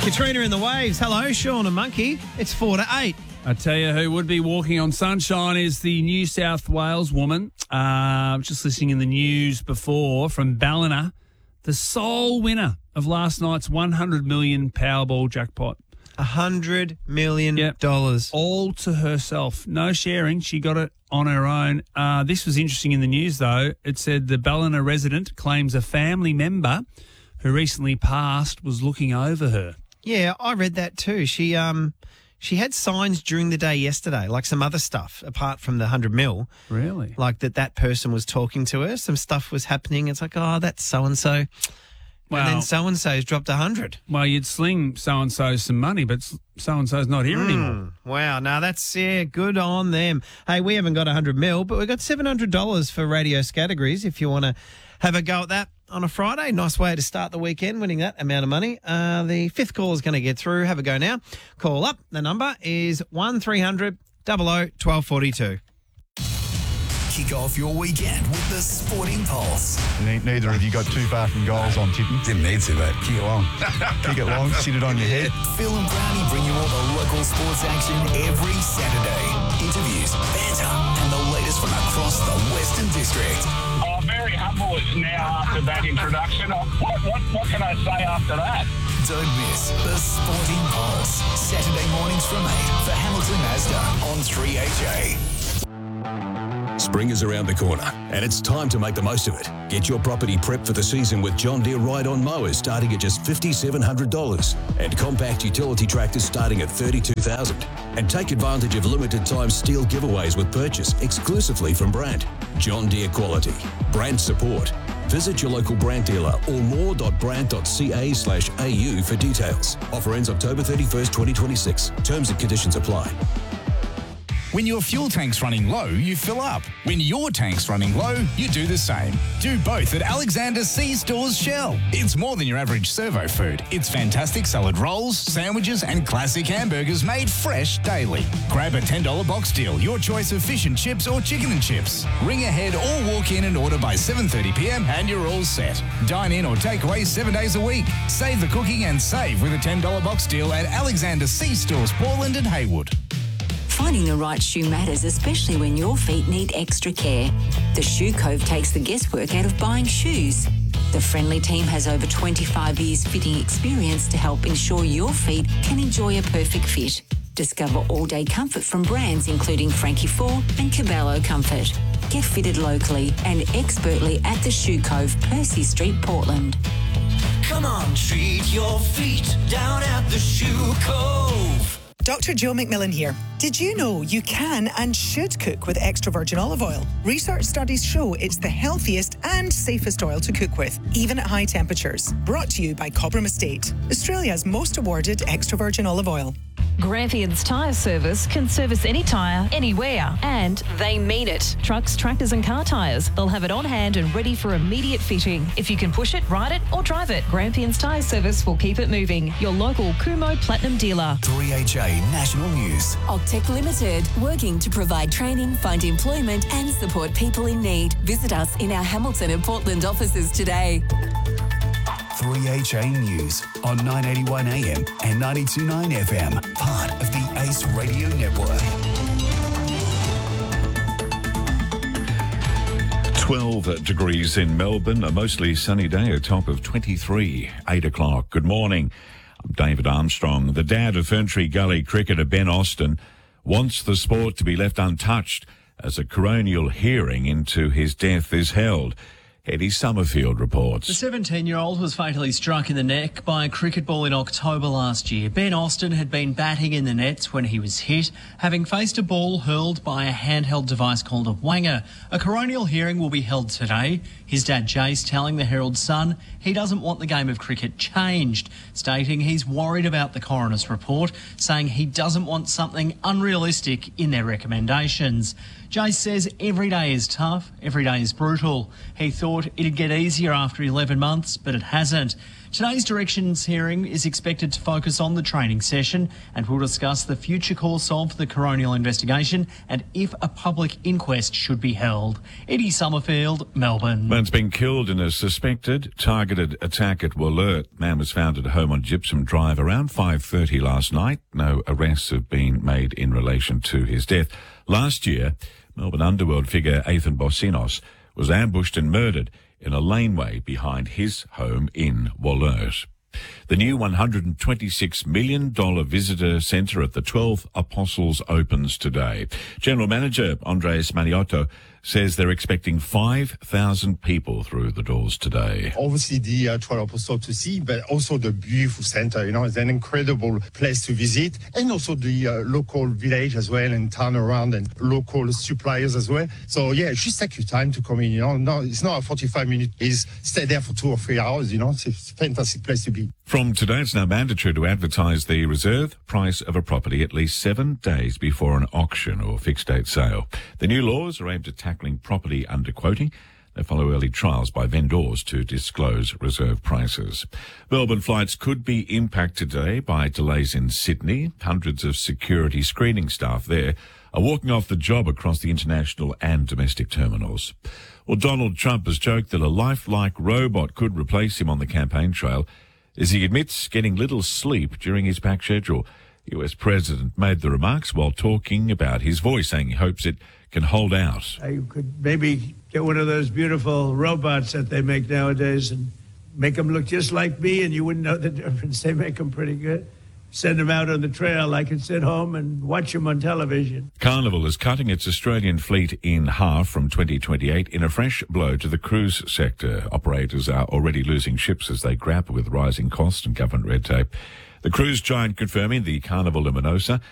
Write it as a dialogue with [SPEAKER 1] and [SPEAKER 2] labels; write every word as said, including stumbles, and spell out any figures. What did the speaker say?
[SPEAKER 1] Katrina in the waves. Hello, Sean and Monkey. It's four to eight.
[SPEAKER 2] I tell you who would be walking on sunshine is the New South Wales woman. Uh, just listening in the news before from Ballina, the sole winner of last night's one hundred million Powerball jackpot.
[SPEAKER 1] A hundred million
[SPEAKER 2] Yep.
[SPEAKER 1] dollars.
[SPEAKER 2] All to herself. No sharing. She got it on her own. Uh, this was interesting in the news, though. It said the Ballina resident claims a family member who recently passed was looking over her.
[SPEAKER 1] Yeah, I read that too. She um she had signs during the day yesterday, like some other stuff apart from the hundred mil.
[SPEAKER 2] Really?
[SPEAKER 1] Like that that person was talking to her. Some stuff was happening. It's like, oh, that's so and so.
[SPEAKER 2] Well,
[SPEAKER 1] And then so and so's dropped a hundred.
[SPEAKER 2] well, you'd sling so and so some money, but so and so's not here anymore.
[SPEAKER 1] Wow, now that's yeah, good on them. Hey, we haven't got a hundred mil, but we've got seven hundred dollars for radio categories if you want to have a go at that on a Friday. Nice way to start the weekend, winning that amount of money. Uh, the fifth call is going to get through. Have a go now. Call up. The number is one three hundred double oh twelve forty-two.
[SPEAKER 3] Kick off your weekend with the Sporting Pulse.
[SPEAKER 4] Ne- Neither of you got too far from goals on tipping.
[SPEAKER 3] Didn't need to, but
[SPEAKER 4] Kick it long. Kick it long, sit it on your head.
[SPEAKER 3] Phil and Brownie bring you all the local sports action every Saturday. Interviews, banter, and the latest from across the Western District.
[SPEAKER 5] Oh, very humble now after that introduction. Oh, What, what, what can I say after that?
[SPEAKER 3] Don't miss the Sporting Pulse. Saturday mornings from eight for Hamilton Mazda on three H A.
[SPEAKER 6] Spring is around the corner, and it's time to make the most of it. Get your property prepped for the season with John Deere Ride-On mowers starting at just five thousand seven hundred dollars and compact utility tractors starting at thirty-two thousand dollars. And take advantage of limited-time steel giveaways with purchase exclusively from Brandt. John Deere quality, Brandt support. Visit your local Brandt dealer or more dot brandt dot c a slash a u for details. Offer ends October thirty-first, twenty twenty-six. Terms and conditions apply.
[SPEAKER 7] When your fuel tank's running low, you fill up. When your tank's running low, you do the same. Do both at Alexander C Stores Shell. It's more than your average servo food. It's fantastic salad rolls, sandwiches, and classic hamburgers made fresh daily. Grab a ten dollar box deal, your choice of fish and chips or chicken and chips. Ring ahead or walk in and order by seven thirty p m and you're all set. Dine in or take away seven days a week. Save the cooking and save with a ten dollar box deal at Alexander C Stores Portland and Haywood.
[SPEAKER 8] Finding the right shoe matters, especially when your feet need extra care. The Shoe Cove takes the guesswork out of buying shoes. The friendly team has over twenty-five years fitting experience to help ensure your feet can enjoy a perfect fit. Discover all-day comfort from brands including Frankie Four and Caballo Comfort. Get fitted locally and expertly at the Shoe Cove, Percy Street, Portland.
[SPEAKER 3] Come on, treat your feet down at the Shoe Cove.
[SPEAKER 9] Doctor Joe McMillan here. Did you know you can and should cook with extra virgin olive oil? Research studies show it's the healthiest and safest oil to cook with, even at high temperatures. Brought to you by Cobram Estate, Australia's most awarded extra virgin olive oil.
[SPEAKER 10] Grampians Tyre Service can service any tyre, anywhere, and they mean it. Trucks, tractors and car tyres. They'll have it on hand and ready for immediate fitting. If you can push it, ride it or drive it, Grampians Tyre Service will keep it moving. Your local Kumo Platinum dealer.
[SPEAKER 3] three H A National News.
[SPEAKER 11] Octec Limited, working to provide training, find employment and support people in need. Visit us in our Hamilton and Portland offices today.
[SPEAKER 3] three H A News on nine eighty-one A M and ninety-two point nine F M, part of the Ace Radio Network.
[SPEAKER 12] twelve degrees in Melbourne, a mostly sunny day, a top of twenty-three, eight o'clock. Good morning. I'm David Armstrong. The dad of Ferntree Gully cricketer Ben Austin wants the sport to be left untouched as a coronial hearing into his death is held. Eddie Summerfield reports.
[SPEAKER 13] The seventeen-year-old was fatally struck in the neck by a cricket ball in October last year. Ben Austin had been batting in the nets when he was hit, having faced a ball hurled by a handheld device called a wanger. A coronial hearing will be held today. His dad Jace telling the Herald Sun he doesn't want the game of cricket changed, stating he's worried about the coroner's report, saying he doesn't want something unrealistic in their recommendations. Jace says every day is tough, every day is brutal. He thought it'd get easier after eleven months, but it hasn't. Today's directions hearing is expected to focus on the training session and will discuss the future course of the coronial investigation and if a public inquest should be held. Eddie Summerfield, Melbourne.
[SPEAKER 12] Man's been killed in a suspected targeted attack at Wollert. Man was found at home on Gypsum Drive around five thirty last night. No arrests have been made in relation to his death. Last year, Melbourne underworld figure Ethan Bosinos was ambushed and murdered in a laneway behind his home in Wollert. The new one hundred twenty-six million dollars visitor centre at the twelve Apostles opens today. General Manager Andres Maniotto says they're expecting five thousand people through the doors today.
[SPEAKER 14] Obviously the uh, twelve Apostles to see, but also the beautiful centre, you know, it's an incredible place to visit, and also the uh, local village as well, and town around, and local suppliers as well. So yeah, just take your time to come in, you know. No, it's not a forty-five minute, it's stay there for two or three hours, you know. It's a fantastic place to be.
[SPEAKER 12] From today, it's now mandatory to advertise the reserve price of a property at least seven days before an auction or fixed date sale. The new laws are aimed at tackling property underquoting. They follow early trials by vendors to disclose reserve prices. Melbourne flights could be impacted today by delays in Sydney. Hundreds of security screening staff there are walking off the job across the international and domestic terminals. Well, Donald Trump has joked that a lifelike robot could replace him on the campaign trail as he admits getting little sleep during his packed schedule. The U S President made the remarks while talking about his voice, saying he hopes it can hold out.
[SPEAKER 15] I could maybe get one of those beautiful robots that they make nowadays and make them look just like me, and you wouldn't know the difference. They make them pretty good. Send them out on the trail. I can sit home and watch them on television.
[SPEAKER 12] Carnival is cutting its Australian fleet in half from twenty twenty-eight in a fresh blow to the cruise sector. Operators are already losing ships as they grapple with rising costs and government red tape. The cruise giant confirming the Carnival Luminosa